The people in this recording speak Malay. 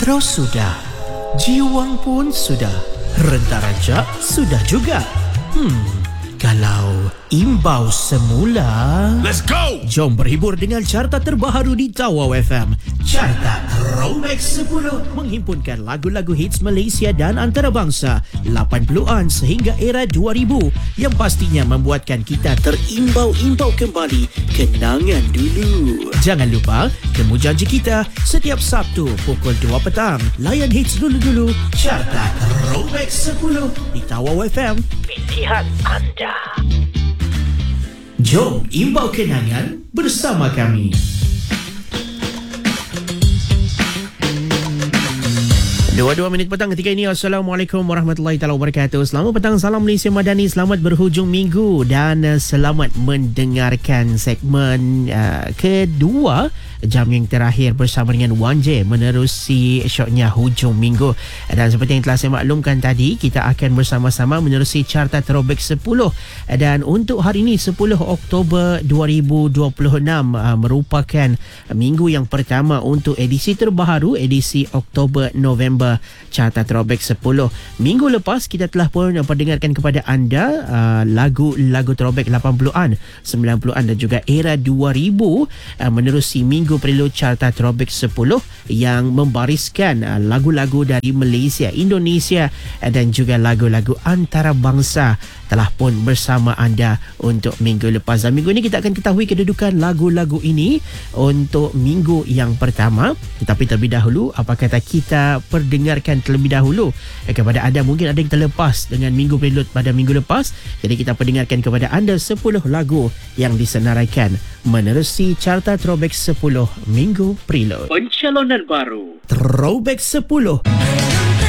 Intro sudah, jiwang pun sudah, renta raja sudah juga. Kalau imbau semula, Let's go! jom berhibur dengan carta terbaru di Tawau FM. Carta Throwback 10 menghimpunkan lagu-lagu hits Malaysia dan antarabangsa 80-an sehingga era 2000 yang pastinya membuatkan kita terimbau-imbau kembali kenangan dulu. Jangan lupa, temu janji kita setiap Sabtu pukul 2 petang. Layan hits dulu-dulu, carta Throwback 10 di Tawau FM. Pilihan anda. Jom imbau kenangan bersama kami. 22 minit petang ketika ini. Assalamualaikum warahmatullahi taala wabarakatuh. Selamat petang, salam Malaysia Madani. Selamat berhujung minggu dan selamat mendengarkan segmen kedua jam yang terakhir bersama dengan Wan J menerusi syoknya hujung minggu. Dan seperti yang telah saya maklumkan tadi, kita akan bersama-sama menerusi carta Throwback 10. Dan untuk hari ini 10 Oktober 2026 merupakan minggu yang pertama untuk edisi terbaru, edisi Oktober-November carta Throwback 10. Minggu lepas kita telah pun pendengarkan kepada anda lagu-lagu Throwback 80-an, 90-an dan juga era 2000 menerusi minggu prelude carta Throwback 10 yang membariskan lagu-lagu dari Malaysia, Indonesia dan juga lagu-lagu antarabangsa telah pun bersama anda untuk minggu lepas. Dan minggu ini kita akan ketahui kedudukan lagu-lagu ini untuk minggu yang pertama. Tetapi terlebih dahulu, apa kata kita perdengarkan terlebih dahulu kepada anda. Mungkin ada yang terlepas dengan minggu prelude pada minggu lepas. Jadi kita perdengarkan kepada anda 10 lagu yang disenaraikan menerusi carta Throwback 10 minggu prelude. Pencalonan baru Throwback 10.